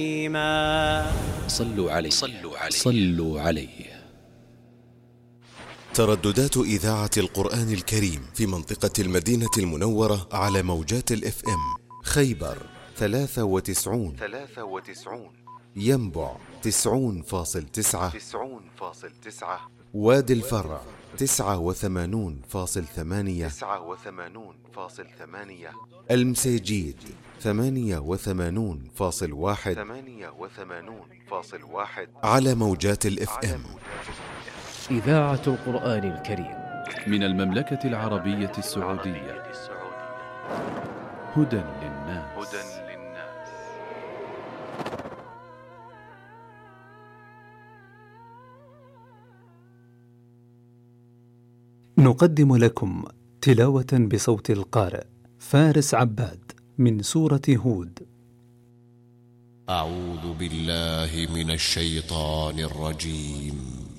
صلوا عليه صلوا عليه. ترددات إذاعة القرآن الكريم في منطقة المدينة المنورة على موجات الإف إم: خيبر 93، ينبع 90.9، وادي الفرع 89.8، المسيجيد 88.1 على موجات الإف إم. إذاعة القرآن الكريم من المملكة العربية السعودية، هدى للناس. نقدم لكم تلاوة بصوت القارئ فارس عباد من سورة هود. أعوذ بالله من الشيطان الرجيم.